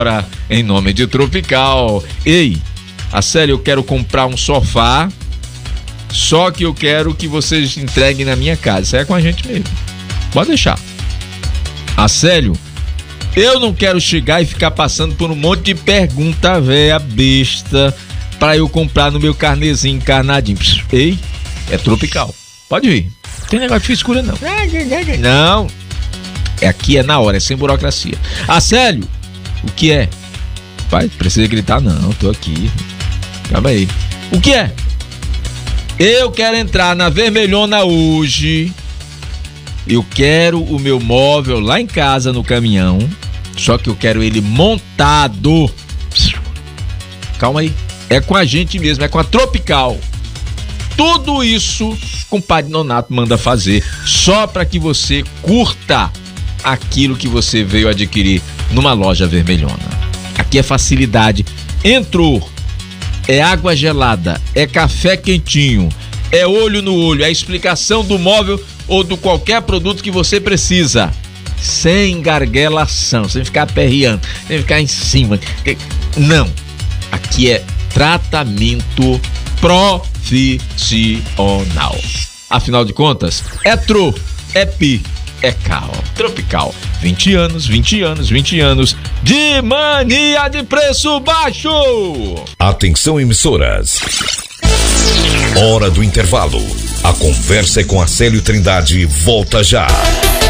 em nome de Tropical. Ei, Acélio, eu quero comprar um sofá, só que eu quero que vocês entreguem na minha casa. Isso é com a gente mesmo. Pode deixar. Acélio, eu não quero chegar e ficar passando por um monte de pergunta véia, besta, pra eu comprar no meu carnezinho encarnadinho. Ei, é Tropical. Pode vir. Não tem negócio de frescura, não. Não. Aqui é na hora, é sem burocracia. Acélio, o que é? Pai, precisa gritar? Não, tô aqui. Calma aí. O que é? Eu quero entrar na Vermelhona hoje. Eu quero o meu móvel lá em casa no caminhão. Só que eu quero ele montado. Calma aí. É com a gente mesmo, é com a Tropical. Tudo isso compadre Nonato manda fazer, só para que você curta aquilo que você veio adquirir numa loja Vermelhona. Aqui é facilidade. Entrou, é água gelada, é café quentinho, é olho no olho, é a explicação do móvel ou do qualquer produto que você precisa, sem gargalação, sem ficar aperreando, sem ficar em cima. Não, aqui é tratamento profissional. Afinal de contas, é Tro, é Pi, é Cal. Tropical. 20 anos de mania de preço baixo. Atenção, emissoras. Hora do intervalo. A conversa é com Acélio Trindade volta já.